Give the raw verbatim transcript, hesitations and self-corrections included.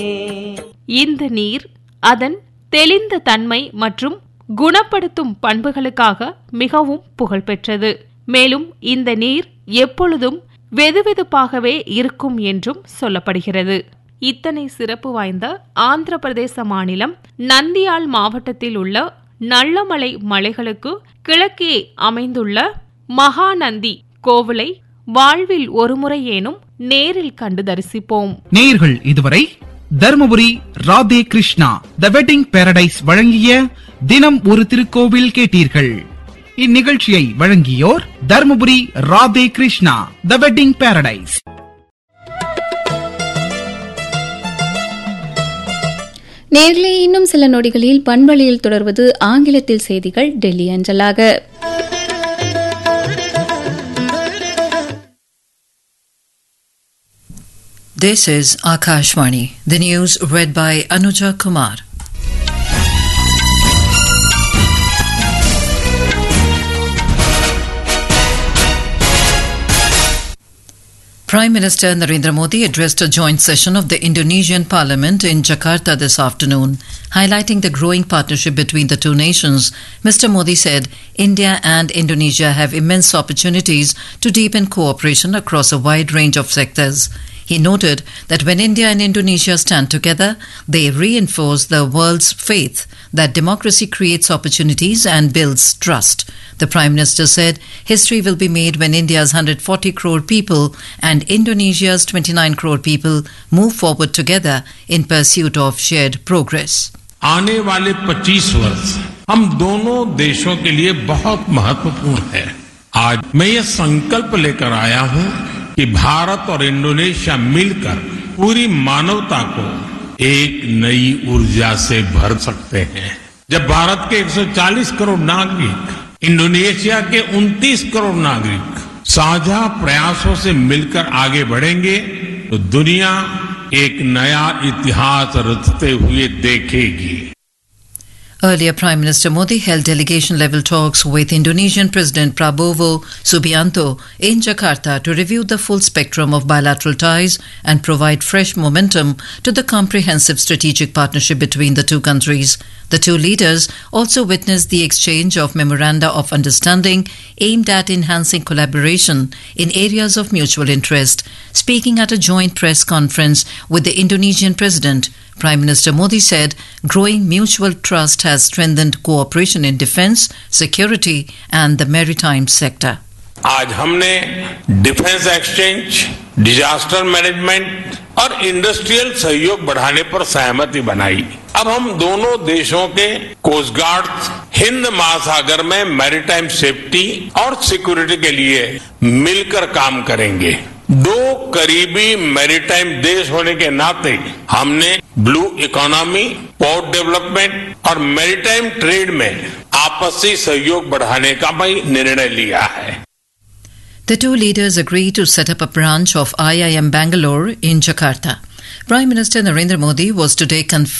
இந்த நீர் அதன் தெளிந்த தன்மை மற்றும் குணப்படுத்தும் பண்புகளுக்காக மிகவும் புகழ்பெற்றது. மேலும் இந்த நீர் எப்பொழுதும் வெதுவெதுப்பாகவே இருக்கும் என்றும் சொல்லப்படுகிறது. இத்தனை சிறப்பு வாய்ந்த ஆந்திர பிரதேச மாநிலம் நந்தியால் மாவட்டத்தில் உள்ள நல்லமலை மலைகளுக்கு கிழக்கே அமைந்துள்ள மகாநந்தி கோவிலை வாழ்வில் ஒருமுறை ஏனும் நேரில் கண்டு தரிசிப்போம். நேயர்கள் இதுவரை தர்மபுரி ராதே கிருஷ்ணா தி வெட்டிங் பாரடைஸ் வழங்கிய தினம் ஒரு திருக்கோவில் கேட்டீர்கள். இந்நிகழ்ச்சியை வழங்கியோர் தர்மபுரி ராதே கிருஷ்ணா தி வெட்டிங் பாரடைஸ். நேர்களே, இன்னும் சில நொடிகளில் பண்பலையில் தொடர்வது ஆங்கிலத்தில் செய்திகள் டெல்லி அஞ்சலாக. This is Akashvani. The news read by Anuja Kumar. Prime Minister Narendra Modi addressed a joint session of the Indonesian Parliament in Jakarta this afternoon. Highlighting the growing partnership between the two nations, Mister Modi said India and Indonesia have immense opportunities to deepen cooperation across a wide range of sectors. He noted that when India and Indonesia stand together, they reinforce the world's faith that democracy creates opportunities and builds trust. The Prime Minister said history will be made when India's one hundred forty crore people and Indonesia's twenty-nine crore people move forward together in pursuit of shared progress. आने वाले पच्चीस वर्ष हम दोनों देशों के लिए बहुत महत्वपूर्ण है. आज मैं ये संकल्प लेकर आया हूं कि भारत और इंडोनेशिया मिलकर पूरी मानवता को एक नई ऊर्जा से भर सकते हैं. जब भारत के एक सौ चालीस करोड़ नागरिक, इंडोनेशिया के उनतीस करोड़ नागरिक साझा प्रयासों से मिलकर आगे बढ़ेंगे तो दुनिया एक नया इतिहास रचते हुए देखेगी. Earlier, Prime Minister Modi held delegation-level talks with Indonesian President Prabowo Subianto in Jakarta to review the full spectrum of bilateral ties and provide fresh momentum to the comprehensive strategic partnership between the two countries. The two leaders also witnessed the exchange of memoranda of understanding aimed at enhancing collaboration in areas of mutual interest. Speaking at a joint press conference with the Indonesian President, Prime Minister Modi said growing mutual trust has strengthened cooperation in defence, security and the maritime sector. आज हमने defence exchange, disaster management और industrial सहयोग बढ़ाने पर सहमति बनाई. अब हम दोनों देशों के कोस्ट गार्ड हिंद महासागर में मैरीटाइम सेफ्टी और सिक्योरिटी के लिए मिलकर काम करेंगे. दो करीबी मैरीटाइम देश होने के नाते हमने ब्लू इकोनॉमी, पोर्ट डेवलपमेंट और मैरीटाइम ट्रेड में आपसी सहयोग बढ़ाने का भी निर्णय लिया है. The two leaders agreed to set up a branch of I I M Bangalore in Jakarta. Prime Minister Narendra Modi was today conferred